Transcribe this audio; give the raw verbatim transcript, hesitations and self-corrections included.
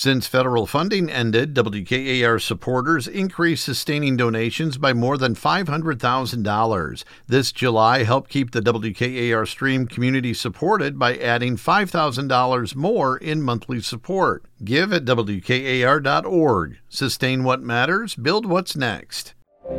Since federal funding ended, W K A R supporters increased sustaining donations by more than five hundred thousand dollars. This July helped keep the W K A R Stream community supported by adding five thousand dollars more in monthly support. Give at W K A R dot org. Sustain what matters, build what's next.